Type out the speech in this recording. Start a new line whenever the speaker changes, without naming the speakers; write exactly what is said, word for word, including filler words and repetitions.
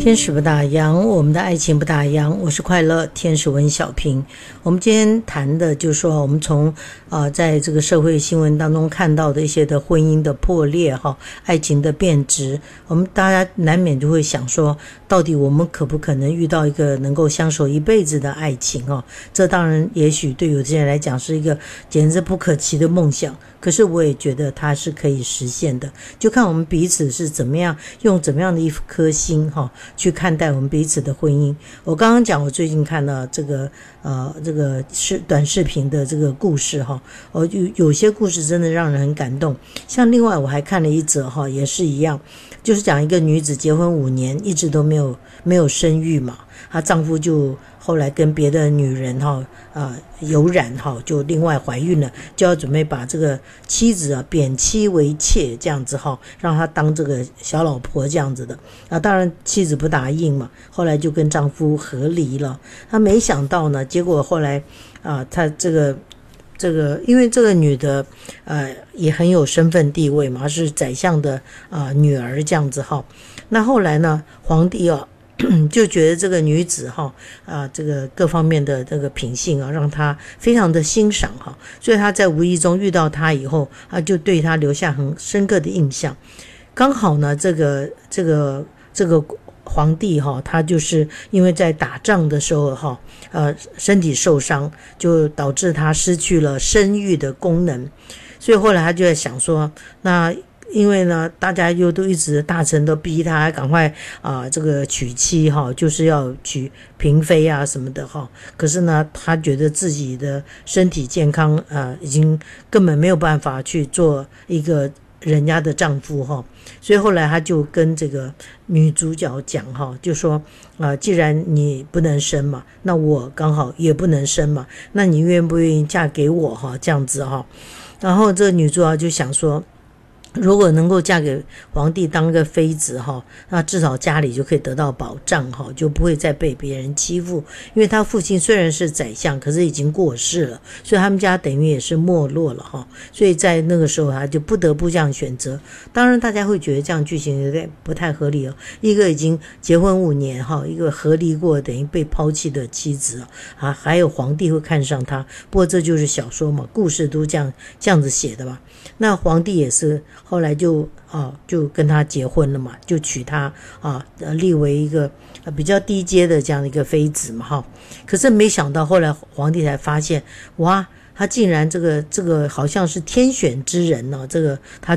天使不打烊，我们的爱情不打烊。我是快乐天使温小平。我们今天谈的就是说，我们从呃在这个社会新闻当中看到的一些的婚姻的破裂哈，爱情的变质，我们大家难免就会想说，到底我们可不可能遇到一个能够相守一辈子的爱情哦？这当然也许对有些人来讲是一个简直不可及的梦想，可是我也觉得它是可以实现的，就看我们彼此是怎么样用怎么样的一颗心哈去看待我们彼此的婚姻。我刚刚讲我最近看到这个呃这个视短视频的这个故事哈，哦有有些故事真的让人很感动。像另外我还看了一则哈，也是一样，就是讲一个女子结婚五年一直都没有没有生育嘛，她丈夫就后来跟别的女人哈呃有染哈，就另外怀孕了，就要准备把这个妻子啊贬妻为妾这样子哈，让她当这个小老婆这样子的啊。当然妻子不答应嘛，后来就跟丈夫和离了。她没想到呢，结果后来啊，她这个这个因为这个女的呃也很有身份地位嘛，是宰相的啊、呃、女儿这样子哈。那后来呢，皇帝啊就觉得这个女子哈啊，这个各方面的这个品性啊，让他非常的欣赏哈，所以他在无意中遇到她以后，他就对她留下很深刻的印象。刚好呢，这个这个这个皇帝哈，他就是因为在打仗的时候哈，呃，身体受伤，就导致他失去了生育的功能，所以后来他就在想说，那因为呢，大家又都一直大臣都逼他赶快啊、呃，这个娶妻哈，就是要娶嫔妃啊什么的哈。可是呢，他觉得自己的身体健康啊、呃，已经根本没有办法去做一个人家的丈夫哈，所以后来他就跟这个女主角讲哈，就说啊、呃，既然你不能生嘛，那我刚好也不能生嘛，那你愿不愿意嫁给我哈？这样子哈。然后这个女主角就想说，如果能够嫁给皇帝当个妃子哈，那至少家里就可以得到保障哈，就不会再被别人欺负。因为他父亲虽然是宰相，可是已经过世了，所以他们家等于也是没落了哈。所以在那个时候他就不得不这样选择。当然大家会觉得这样剧情有点不太合理哦，一个已经结婚五年哈，一个和离过等于被抛弃的妻子啊，还有皇帝会看上他。不过这就是小说嘛，故事都这样这样子写的嘛。那皇帝也是后来就啊就跟他结婚了嘛，就娶她啊立为一个比较低阶的这样的一个妃子嘛哈。可是没想到后来皇帝才发现，哇，他竟然这个这个好像是天选之人呢、哦，这个他